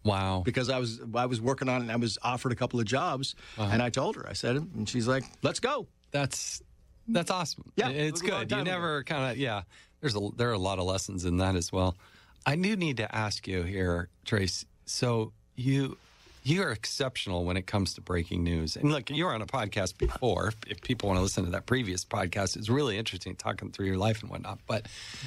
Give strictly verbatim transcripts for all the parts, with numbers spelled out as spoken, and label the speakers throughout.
Speaker 1: Wow.
Speaker 2: Because I was I was working on it and I was offered a couple of jobs. Uh-huh. And I told her, I said, and she's like, let's go.
Speaker 1: That's that's awesome.
Speaker 2: Yeah,
Speaker 1: it's
Speaker 2: it
Speaker 1: good. You never kind of, yeah, there's a, there are a lot of lessons in that as well. I do need to ask you here, Trace. So you, you're exceptional when it comes to breaking news. And look, you were on a podcast before. If, if people want to listen to that previous podcast, it's really interesting talking through your life and whatnot. But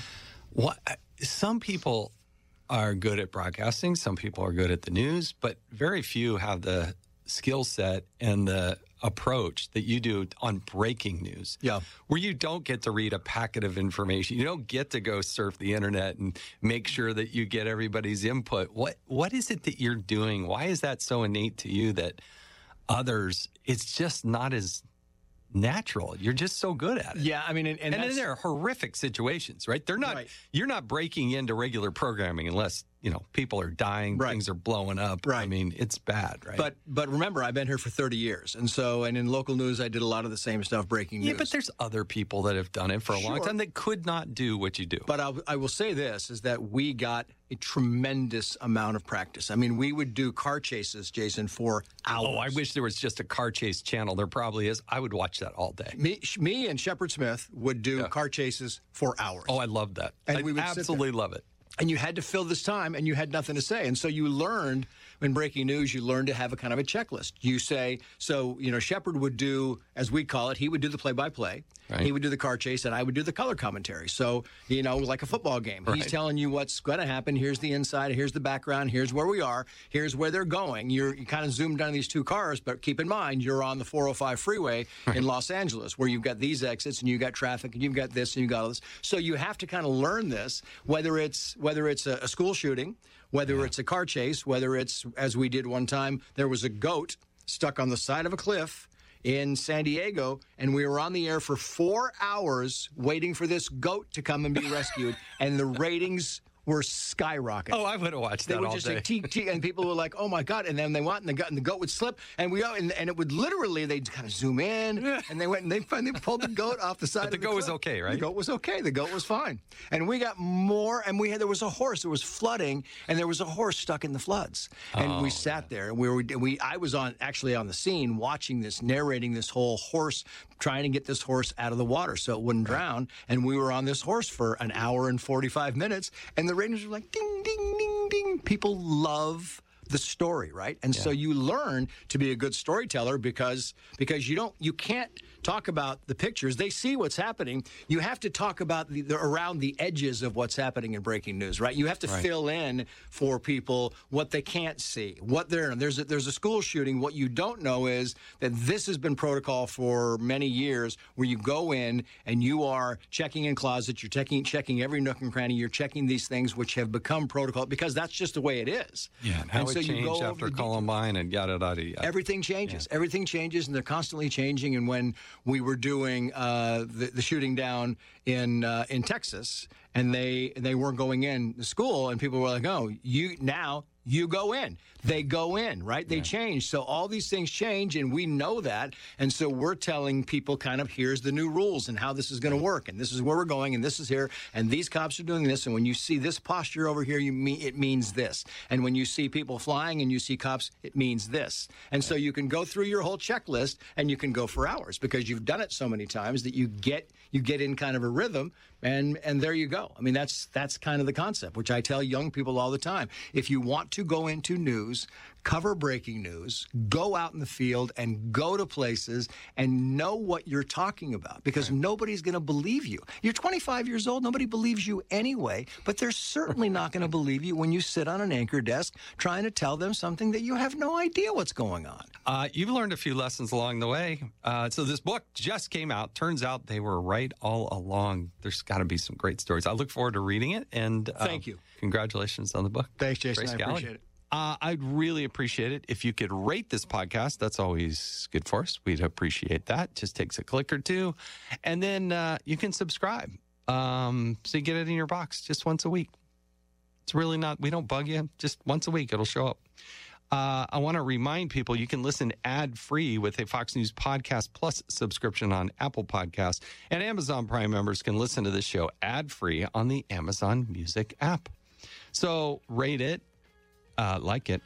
Speaker 1: what some people are good at broadcasting. Some people are good at the news, but very few have the skill set and the approach that you do on breaking news.
Speaker 2: Yeah.
Speaker 1: Where you don't get to read a packet of information. You don't get to go surf the internet and make sure that you get everybody's input. What what is it that you're doing? Why is that so innate to you that others, it's just not as natural? You're just so good at it.
Speaker 2: Yeah, I mean, and, and,
Speaker 1: and then there are horrific situations, right? They're not.
Speaker 2: Right.
Speaker 1: You're not breaking into regular programming unless you know people are dying,
Speaker 2: right.
Speaker 1: things are blowing up.
Speaker 2: Right.
Speaker 1: I mean, it's bad, right?
Speaker 2: But but remember, I've been here for thirty years, and so and in local news, I did a lot of the same stuff, breaking news.
Speaker 1: Yeah, but there's other people that have done it for a
Speaker 2: sure.
Speaker 1: long time that could not do what you do.
Speaker 2: But I'll, I will say this: is that we got a tremendous amount of practice. I mean, we would do car chases, Jason, for hours.
Speaker 1: Oh, I wish there was just a car chase channel. There probably is. I would watch that all day.
Speaker 2: Me, me and Shepard Smith would do
Speaker 1: Yeah.
Speaker 2: car chases for hours.
Speaker 1: Oh, I love that.
Speaker 2: And
Speaker 1: I
Speaker 2: we would sit
Speaker 1: absolutely love it.
Speaker 2: And you had to fill this time, and you had nothing to say. And so you learned, in breaking news, you learned to have a kind of a checklist. You say, so, you know, Shepard would do, as we call it, he would do the play-by-play.
Speaker 1: Right.
Speaker 2: He would do the car chase, and I would do the color commentary. So, you know, like a football game.
Speaker 1: Right.
Speaker 2: He's telling you what's going to happen. Here's the inside. Here's the background. Here's where we are. Here's where they're going. You're you kind of zoomed on these two cars, but keep in mind, you're on the four oh five freeway right. in Los Angeles, where you've got these exits, and you've got traffic, and you've got this, and you've got all this. So you have to kind of learn this, whether it's whether it's a, a school shooting, whether yeah. it's a car chase, whether it's, as we did one time, there was a goat stuck on the side of a cliff in San Diego, and we were on the air for four hours waiting for this goat to come and be rescued, and the ratings were skyrocketing.
Speaker 1: Oh, I would have watched
Speaker 2: they
Speaker 1: that
Speaker 2: would
Speaker 1: all
Speaker 2: just
Speaker 1: day.
Speaker 2: say, tee, tee, and people were like, oh my God. And then they went and the goat, and the goat would slip, and we and, and it would literally, they'd kind of zoom in, and they went and they finally pulled the goat off the side
Speaker 1: But
Speaker 2: of
Speaker 1: the
Speaker 2: the
Speaker 1: goat
Speaker 2: cliff.
Speaker 1: was okay, right?
Speaker 2: The goat was okay. The goat was fine. And we got more, and we had, there was a horse, there was flooding, and there was a horse stuck in the floods. And
Speaker 1: Oh,
Speaker 2: we sat there, and we were, we, I was on, actually on the scene, watching this, narrating this whole horse, trying to get this horse out of the water so it wouldn't drown. And we were on this horse for an hour and forty-five minutes, and the ratings were like, ding, ding, ding, ding. People love the story, right? And
Speaker 1: Yeah.
Speaker 2: so you learn to be a good storyteller because because you don't you can't talk about the pictures. They see what's happening. You have to talk about the, the around the edges of what's happening in breaking news, right? You have to
Speaker 1: Right.
Speaker 2: fill in for people what they can't see, what they're there's a, there's a school shooting. What you don't know is that this has been protocol for many years, where you go in and you are checking in closets, you're checking checking every nook and cranny, you're checking these things which have become protocol because that's just the way it is.
Speaker 1: Yeah, and how
Speaker 2: And
Speaker 1: it
Speaker 2: so you
Speaker 1: changed
Speaker 2: go over
Speaker 1: after
Speaker 2: the
Speaker 1: Columbine and yada, yada, yada.
Speaker 2: Everything changes. Everything changes, and they're constantly changing. And when we were doing uh, the, the shooting down in uh, in Texas, and they they weren't going in the school, and people were like, "Oh, you now." You go in. They go in, right? They
Speaker 1: Yeah.
Speaker 2: change. So all these things change, and we know that. And so we're telling people kind of, here's the new rules and how this is going to work, and this is where we're going, and this is here, and these cops are doing this, and when you see this posture over here, you mean it means this. And when you see people flying and you see cops, it means this. And so you can go through your whole checklist, and you can go for hours because you've done it so many times that you get you get in kind of a rhythm, and and there you go. I mean, that's that's kind of the concept, which I tell young people all the time. If you want to go into news, cover breaking news, go out in the field and go to places and know what you're talking about, because
Speaker 1: Right.
Speaker 2: nobody's going to believe you. You're twenty-five years old. Nobody believes you anyway, but they're certainly not going to believe you when you sit on an anchor desk trying to tell them something that you have no idea what's going on.
Speaker 1: Uh, you've learned a few lessons along the way. Uh, so this book just came out. Turns out they were right all along. There's got to be some great stories. I look forward to reading it. And uh,
Speaker 2: Thank you.
Speaker 1: Congratulations on the book.
Speaker 2: Thanks, Jason.
Speaker 1: Trace
Speaker 2: I
Speaker 1: Galley.
Speaker 2: appreciate it.
Speaker 1: Uh, I'd really appreciate it if you could rate this podcast. That's always good for us. We'd appreciate that. Just takes a click or two. And then uh, you can subscribe. Um, so you get it in your box just once a week. It's really not, we don't bug you. Just once a week, it'll show up. Uh, I want to remind people you can listen ad-free with a Fox News Podcast Plus subscription on Apple Podcasts. And Amazon Prime members can listen to this show ad-free on the Amazon Music app. So rate it, uh, like it,